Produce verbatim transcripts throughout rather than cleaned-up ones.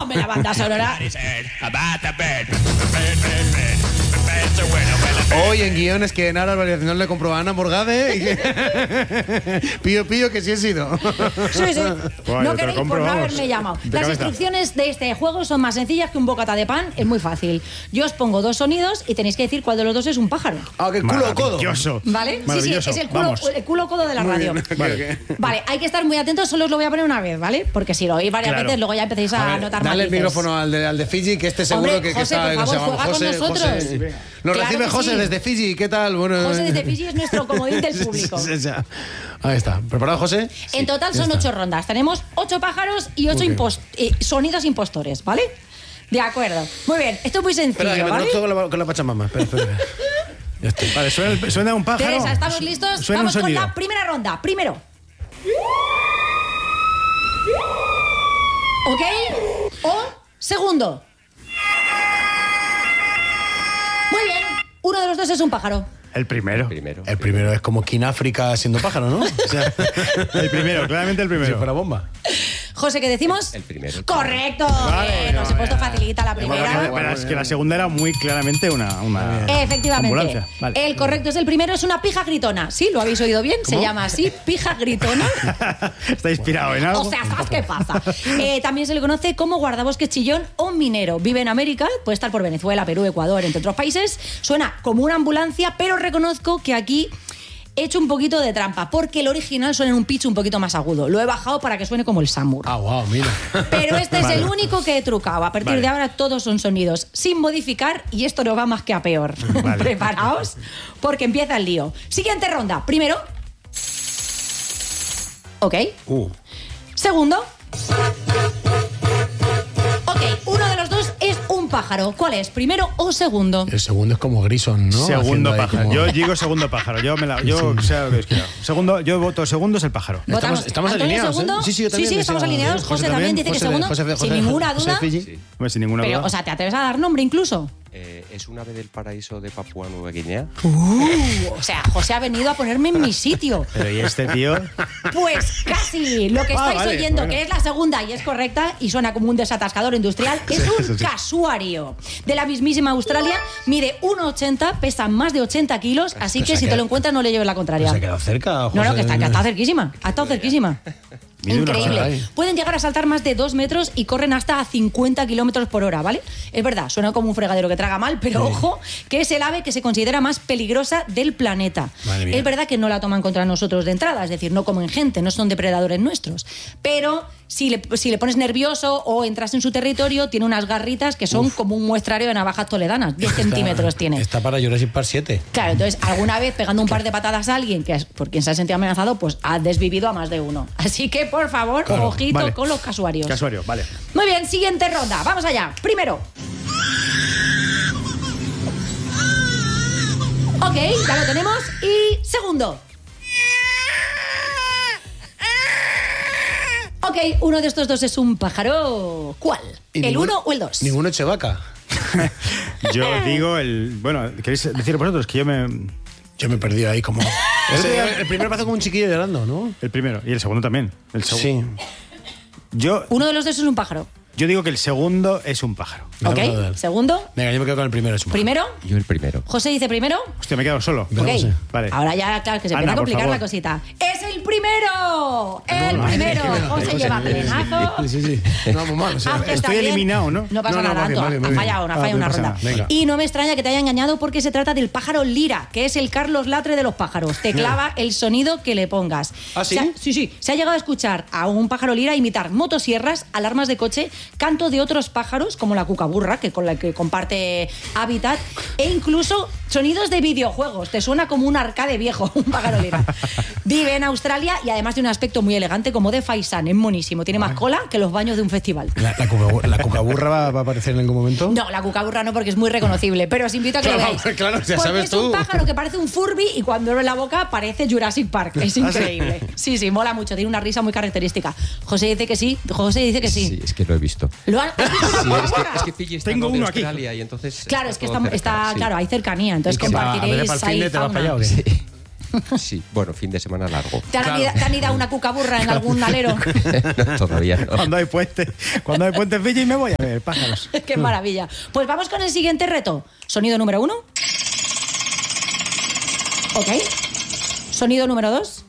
Ponme la banda sonora. Hoy en guiones que en Ahora Variación le compró a Ana Morgade y que... Pío, pío, que sí he sido. Sí, sí. Buah, No yo te lo queréis compro, por no vamos. haberme llamado. De Las cabeza. instrucciones de este juego son más sencillas que un bocata de pan. Es muy fácil. Yo os pongo dos sonidos y tenéis que decir cuál de los dos es un pájaro. Ah, que culo o codo. Maravilloso. ¿Vale? Sí, sí, Maravilloso. es el culo, Vamos. el culo codo de la Muy radio. bien. Vale. Vale, hay que estar muy atentos, solo os lo voy a poner una vez, ¿vale? Porque si lo oís varias Claro. veces, luego ya empecéis a, A ver, notar dale el matices. micrófono al de, al de Fiji, que este seguro Hombre, que, que José, está... por que se favor, llama juega con José, nosotros. José. Nos Claro recibe que José sí. desde Fiji, ¿qué tal? Bueno, José desde Fiji es nuestro comodín del público. Sí, sí, sí. Ahí está. ¿Preparado, José? En total ya son está. ocho rondas. Tenemos ocho pájaros y ocho Ok. impos- eh, sonidos impostores, ¿vale? De acuerdo. Muy bien, esto es muy sencillo, Espera, que me ¿vale? conozco con la, con la Pachamama. Espera, espera. Ya está. Vale, suena, el- suena un pájaro. Teresa, ¿estamos listos? Suena Vamos un con sonido. la primera ronda. Primero. ¿Ok? O segundo. Muy bien. Uno de los dos es un pájaro. El primero. Primero. El primero es como King África siendo pájaro, ¿no? O sea, El primero, claramente el si primero. fuera bomba. José, ¿qué decimos? El primero. Correcto. Vale, Bien, os he no, puesto ya. facilita la Pero, primera. pero es que la segunda era muy claramente una, una Efectivamente. ambulancia. Vale. El correcto es el primero, es una pija gritona. Sí, lo habéis oído bien, se llama así, pija gritona. Está inspirado en algo. O sea, ¿sabes qué pasa? Eh, también se le conoce como guardabosques chillón o minero. Vive en América, puede estar por Venezuela, Perú, Ecuador, entre otros países. Suena como una ambulancia, pero reconozco que aquí he hecho un poquito de trampa, porque el original suena en un pitch un poquito más agudo. Lo he bajado para que suene como el Samur. Ah, wow, mira. Pero este Vale. es el único que he trucado. A partir Vale. de ahora todos son sonidos sin modificar y esto no va más que a peor. Vale. Preparaos, porque empieza el lío. Siguiente ronda. Primero. Ok. Uh. Segundo. Ok, uno de los dos es un pájaro. ¿Cuál es? ¿Primero o segundo? El segundo es como Grison, ¿no? Segundo Haciendo ahí pájaro. como- Yo digo segundo pájaro. Yo me la, yo sea lo que os quiera. Segundo, yo voto segundo es el pájaro. Votamos. Estamos, estamos ¿Antonio alineados, segundo? ¿eh? Sí, sí, yo también. Sí, sí, me estamos sé- alineados. José también dice que José de- segundo. José de- José Sin de- ninguna José duda. de Fiji. Sí. Pues sin ninguna Pero, duda. o sea, ¿te atreves a dar nombre incluso? Eh, ¿Es un ave del paraíso de Papúa Nueva Guinea? Uh, o sea, José ha venido a ponerme en mi sitio. Pero ¿y este tío? Pues casi. Lo que Ah, estáis vale, oyendo, bueno. que es la segunda y es correcta y suena como un desatascador industrial, es un casuario de la mismísima Australia. Mide uno ochenta, pesa más de ochenta kilos, así Pero que se si ha te lo quedado- encuentras no le lleves la contraria. ¿Se ha quedado cerca, José? No, no, que está, que está cerquísima. Ha estado cerquísima. Mide una Increíble. ochenta. Pueden llegar a saltar más de dos metros y corren hasta a cincuenta kilómetros por hora, ¿vale? Es verdad, suena como un fregadero que traga mal, pero ojo, que es el ave que se considera más peligrosa del planeta. Madre mía. Es verdad que no la toman contra nosotros de entrada, es decir, no comen gente, no son depredadores nuestros. Pero si le, si le pones nervioso o entras en su territorio, tiene unas garritas que son como un muestrario de navajas toledanas. diez centímetros tiene. Está para Jurassic Park siete. Claro, entonces alguna vez pegando un par de patadas a alguien que es por quien se ha sentido amenazado, pues ha desvivido a más de uno. Así que, por favor, Claro, ojito vale. con los casuarios. Casuario, vale. Muy bien, siguiente ronda. Vamos allá. Primero. Ok, ya lo tenemos. Y segundo. Ok, uno de estos dos es un pájaro. ¿Cuál? ¿Y ¿El ninguno- uno o el dos? Ninguno Chevaca. Yo digo el. Bueno, ¿queréis decir vosotros que yo me. Yo me he perdido ahí como... Ese- el primero parece como un chiquillo llorando, ¿no? El primero. Y el segundo también. El seg- Sí. Yo, Uno de los dos es un pájaro. yo digo que el segundo es un pájaro. Me vamos a Ok, dar. segundo. Venga, yo me quedo con el primero. es un- Primero. Yo el primero. José dice primero. Hostia, me he quedado solo. Venga, Ok, José. Vale. ahora ya, claro, que se Ana, empieza a por complicar favor. la cosita. ¡Es el primero! ¡El No, primero! madre mía, José José, lleva sí, sí, plenazo. Sí, sí, sí. No, muy mal. o sea, Haces estoy también- eliminado, ¿no? No pasa No, no, nada, va bien, Anto. va bien, Ha va bien. fallado, ha Ah, fallado no una pasa ronda. nada. Venga. Y no me extraña que te haya engañado porque se trata del pájaro lira, que es el Carlos Latre de los pájaros. Te clava el sonido que le pongas. ¿Ah, sí? Se ha- sí, sí. Se ha llegado a escuchar a un pájaro lira imitar motosierras, alarmas de coche, canto de otros pájaros, como la cucaburra, que con la que comparte hábitat, e incluso sonidos de videojuegos. Te suena como un arcade viejo, un pájaro lira. Vive en Australia y además de un aspecto muy elegante, como de faisán. Es monísimo. Tiene más cola que los baños de un festival. ¿La, la, cucaburra, la cucaburra va, va a aparecer en algún momento? No, la cucaburra no, porque es muy reconocible, pero os invito a que Claro, lo veáis. claro, ya porque sabes es tú. un pájaro que parece un Furby y cuando abre la boca parece Jurassic Park. Es increíble. Sí, sí, mola mucho. Tiene una risa muy característica. José dice que sí. José dice que sí. Sí, es que lo he visto. ¿Lo has has visto una Sí, es, que, cucaburra? es que Fiji está Tengo al lado de uno aquí. Australia y entonces... Claro, es que todo está, cerca, está sí. claro, hay cercanía, entonces ¿Y qué va? A ver, compartiréis para el ahí fin de te vas fauna. para allá, ¿o qué? Sí. Sí, bueno, fin de semana largo. ¿Te han, Claro. ida- te han ido a una cucaburra en algún alero? No, todavía no. Cuando hay puente, cuando hay puente Fiji me voy a ver pájaros. Qué maravilla. Pues vamos con el siguiente reto. Sonido número uno. Ok. Sonido número dos.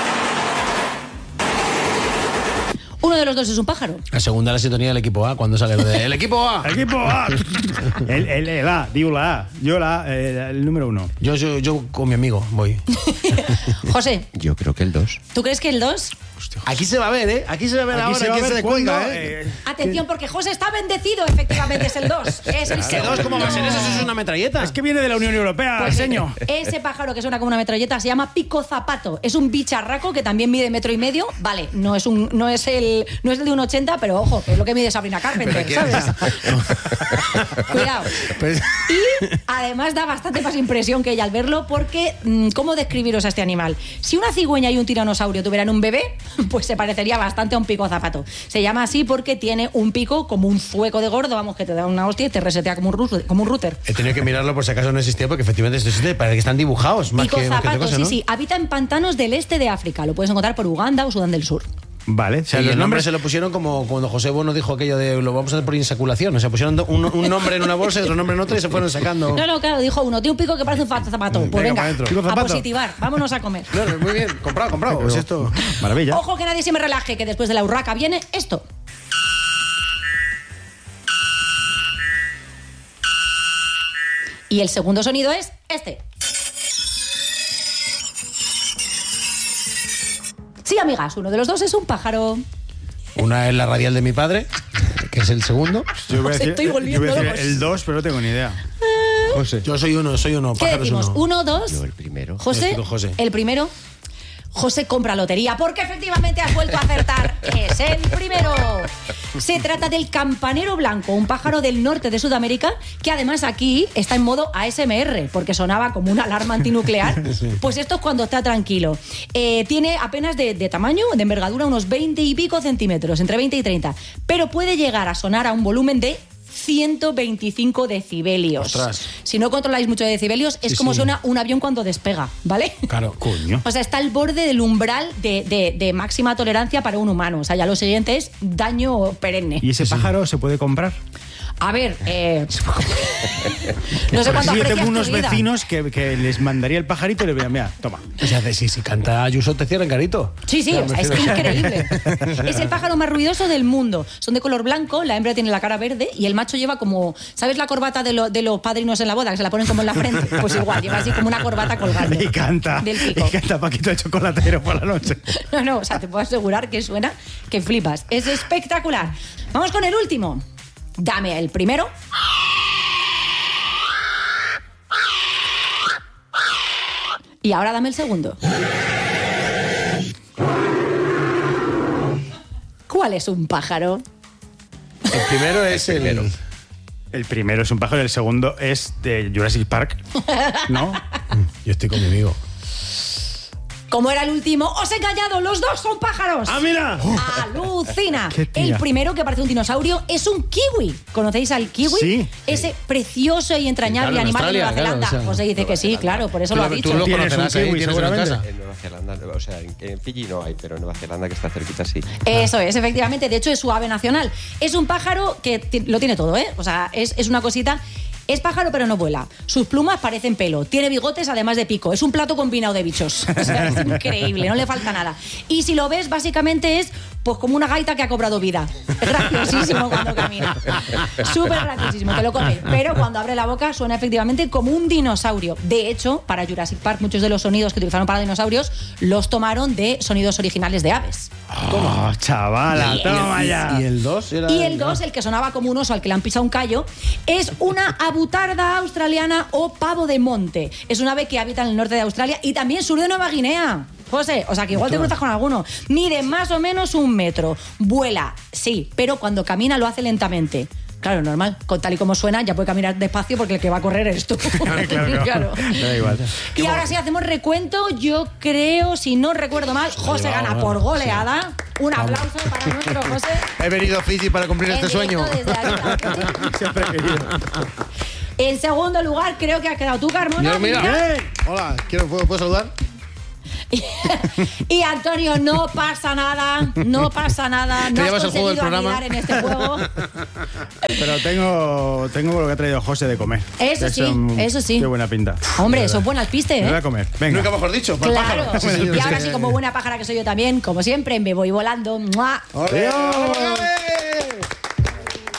Uno de los dos es un pájaro. La segunda la sintonía del equipo A, cuando sale lo de el equipo A. Equipo A. El, el, el A, digo la A. Yo la A, eh, el número uno. Yo, yo, yo con mi amigo voy. José, Yo creo que el dos. ¿tú crees que el dos? Aquí se va a ver, ¿eh? Aquí se va a ver Aquí ahora se va a quién ver se cuándo, descuelga, ¿eh? eh, Atención, porque José está bendecido, efectivamente es el dos. Es el ¿Qué segundo. dos? ¿Cómo va a ser eso? Eso es una metralleta. Es que viene de la Unión Europea, Pues señor. ese pájaro que suena como una metralleta se llama pico zapato. Es un bicharraco que también mide metro y medio. Vale, no es un, no es el, no es el de un ochenta, pero ojo, que es lo que mide Sabrina Carpenter, Pero ¿sabes? Cuidado. Pues- Y además da bastante más impresión que ella al verlo, porque mm, ¿cómo describiros a este animal? Si una cigüeña y un tiranosaurio tuvieran un bebé, pues se parecería bastante a un pico zapato. Se llama así porque tiene un pico como un zueco de gordo, vamos, que te da una hostia y te resetea como un router. Como un router. He tenido que mirarlo por si acaso no existía, porque efectivamente esto existe. Parece que están dibujados más Pico que, más que otra zapato, cosa, sí, ¿no? sí. Habita en pantanos del este de África. Lo puedes encontrar por Uganda o Sudán del Sur. Vale, o O sea, sea, y los el nombre nombres se lo pusieron como cuando José Bono dijo aquello de lo vamos a hacer por insaculación. O sea, pusieron do- un, un nombre en una bolsa y otro nombre en otra y se fueron sacando. No, no, claro, dijo uno. Tiene un pico que parece un fa- zapato. Pues Venga, venga, para adentro. Pico a zapato. positivar. Vámonos a comer. No, no, muy bien, comprado, comprado. Pues esto. Maravilla. Ojo que nadie se me relaje, que después de la urraca viene esto. Y el segundo sonido es este. Sí, amigas, uno de los dos es un pájaro. Una es la radial de mi padre, que es el segundo. Yo voy a Os decir, estoy yo voy a volviendo decir locos. el dos, pero no tengo ni idea. José. Yo soy uno, soy uno, ¿Qué pájaros decimos? uno. Uno, dos. Yo el primero. José, Yo José. el primero. José compra lotería porque efectivamente has vuelto a acertar. Es el primero. Se trata del campanero blanco, un pájaro del norte de Sudamérica que además aquí está en modo A S M R porque sonaba como una alarma antinuclear. Pues esto es cuando está tranquilo. Eh, tiene apenas de, de tamaño, de envergadura, unos veinte y pico centímetros, entre veinte y treinta. Pero puede llegar a sonar a un volumen de ciento veinticinco decibelios. Ostras. Si no controláis mucho de decibelios, es Sí, como sí. suena un avión cuando despega, ¿vale? Claro. Coño. O sea, está al borde del umbral de, de- de máxima tolerancia para un humano. O sea, ya lo siguiente es daño perenne. ¿Y ese pájaro se puede comprar? A ver, eh, no sé Porque cuánto si yo aprecias tengo tu unos vida. vecinos que, que les mandaría el pajarito y le diría, mira, toma. O sea, si, si canta Ayuso te cierran carito. Sí, sí, o sea, es increíble. Es el pájaro más ruidoso del mundo. Son de color blanco, la hembra tiene la cara verde y el macho lleva como, ¿sabes la corbata de, lo- de los padrinos en la boda? Que se la ponen como en la frente. Pues igual, lleva así como una corbata colgando. Y canta. Del pico. Y canta Paquito el chocolatero por la noche. No, no, o sea, te puedo asegurar que suena que flipas. Es espectacular. Vamos con el último. Dame el primero. Y ahora dame el segundo. ¿Cuál es un pájaro? El primero es el. primero. El primero es un pájaro y el segundo es de Jurassic Park. ¿No? Yo estoy con mi amigo. Como era el último, os he callado, los dos son pájaros. ¡Ah, mira! ¡Alucina! Qué tía. El primero, que parece un dinosaurio, es un kiwi. ¿Conocéis al kiwi? Sí. Ese precioso y entrañable Claro, en animal de Nueva Australia, Zelanda. claro, o sea, José dice que sí, claro, por eso Tú lo ha lo- dicho. tú lo Tienes conocerás un ahí, kiwi, tienes uno en seguramente. casa. En Nueva Zelanda, o sea, en, en Fiji no hay, pero en Nueva Zelanda, que está cerquita, sí. Eso es, efectivamente. De hecho, es su ave nacional. Es un pájaro que ti- lo tiene todo, ¿eh? O sea, es, es una cosita. Es pájaro, pero no vuela. Sus plumas parecen pelo. Tiene bigotes, además de pico. Es un plato combinado de bichos. O sea, es increíble, no le falta nada. Y si lo ves, básicamente es pues como una gaita que ha cobrado vida. Es graciosísimo cuando camina. Súper graciosísimo, te lo comes. Pero cuando abre la boca suena efectivamente como un dinosaurio. De hecho, para Jurassic Park, muchos de los sonidos que utilizaron para dinosaurios los tomaron de sonidos originales de aves. ¡Oh, chavala! Y- ¡Toma ya! Y el dos era. Y el dos, el que sonaba como un oso al que le han pisado un callo, es una abutarda australiana o pavo de monte. Es un ave que habita en el norte de Australia y también sur de Nueva Guinea. José, o sea que igual te cruzas con alguno. Mide más o menos un metro. Vuela, sí, pero cuando camina lo hace lentamente. Claro, normal. Con tal y como suena, ya puede caminar despacio porque el que va a correr eres tú. Claro, claro. Claro. Da igual. Y ahora sí hacemos recuento. Yo creo, si no recuerdo mal, José llevado, gana ¿no? por goleada. Un aplauso para nuestro José. He venido a Fiji para cumplir este En sueño. directo desde Alicante. Siempre he querido. En segundo lugar, creo que has quedado tú, Carmona. Yo, mira. Mira. Hola, quiero, ¿puedo, puedo saludar? Y Antonio, no pasa nada, no pasa nada. No Te has llevas el juego del conseguido programa. anidar en este juego. Pero tengo, tengo lo que ha traído José de comer. Eso Que sí, son- eso sí. Qué buena pinta. Hombre, De son verdad. buenas pistes, Me voy a ¿eh? comer. Venga. Nunca mejor dicho, para el Claro. pájaro. Y ahora sí. sí, como buena pájara que soy yo también, como siempre, me voy volando. ¡Mua! ¡Ole! Adiós. ¡Vamos, Morgade!